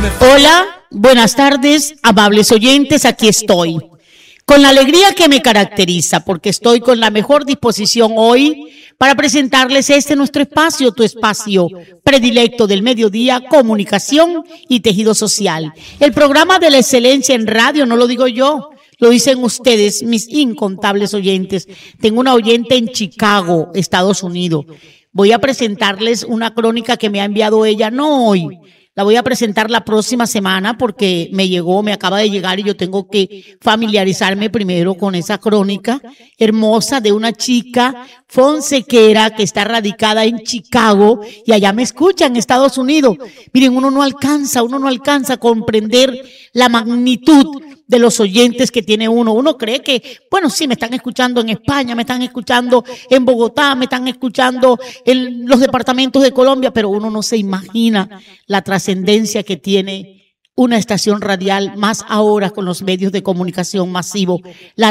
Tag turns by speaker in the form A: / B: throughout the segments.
A: Hola, buenas tardes, amables oyentes, aquí estoy. Con la alegría que me caracteriza, porque estoy con la mejor disposición hoy para presentarles nuestro espacio, tu espacio predilecto del mediodía, comunicación y tejido social. El programa de la excelencia en radio, no lo digo yo, lo dicen ustedes, mis incontables oyentes. Tengo una oyente en Chicago, Estados Unidos. Voy a presentarles una crónica que me ha enviado ella, no hoy. La voy a presentar la próxima semana porque me acaba de llegar y yo tengo que familiarizarme primero con esa crónica hermosa de una chica fonsequera que está radicada en Chicago y allá me escucha en Estados Unidos. Miren, uno no alcanza a comprender la magnitud de los oyentes que tiene uno. Uno cree que, bueno, sí, me están escuchando en España, me están escuchando en Bogotá, me están escuchando en los departamentos de Colombia, pero uno no se imagina la trascendencia que tiene una estación radial, más ahora con los medios de comunicación masivos. La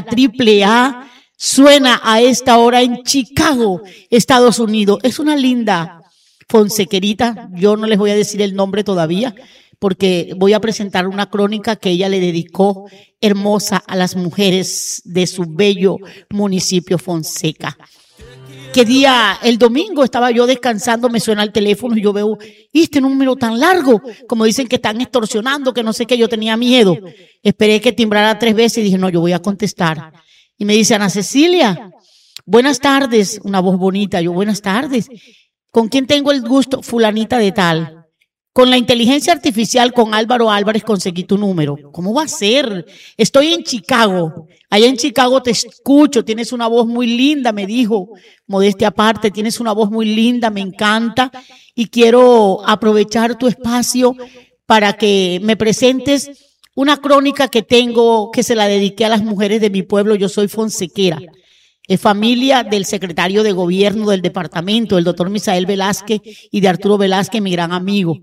A: AAA suena a esta hora en Chicago, Estados Unidos. Es una linda fonsequerita, yo no les voy a decir el nombre todavía, porque voy a presentar una crónica que ella le dedicó hermosa a las mujeres de su bello municipio Fonseca. ¿Qué día? El domingo estaba yo descansando, me suena el teléfono y yo veo, este número tan largo, como dicen que están extorsionando, que no sé qué, yo tenía miedo. Esperé que timbrara 3 veces y dije, no, yo voy a contestar. Y me dice, Ana Cecilia, buenas tardes, una voz bonita, yo, buenas tardes. ¿Con quién tengo el gusto? Fulanita de tal. Con la inteligencia artificial, con Álvaro Álvarez, conseguí tu número. ¿Cómo va a ser? Estoy en Chicago. Allá en Chicago te escucho. Tienes una voz muy linda, me dijo. Modestia aparte, tienes una voz muy linda, me encanta. Y quiero aprovechar tu espacio para que me presentes una crónica que tengo, que se la dediqué a las mujeres de mi pueblo. Yo soy fonsequera. Es familia del secretario de gobierno del departamento, el doctor Misael Velázquez y de Arturo Velázquez, mi gran amigo.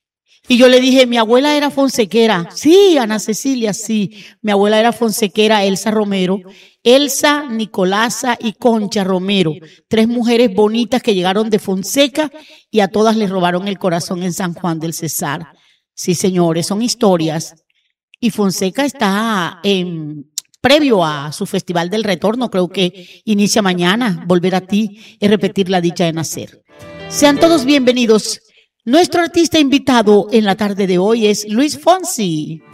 A: Y yo le dije, mi abuela era fonsequera. Sí, Ana Cecilia, sí. Mi abuela era fonsequera, Elsa Romero. Elsa, Nicolasa y Concha Romero. 3 mujeres bonitas que llegaron de Fonseca y a todas les robaron el corazón en San Juan del Cesar. Sí, señores, son historias. Y Fonseca está previo a su Festival del Retorno, creo que inicia mañana. Volver a ti es repetir la dicha de nacer. Sean todos bienvenidos. Nuestro artista invitado en la tarde de hoy es Luis Fonsi.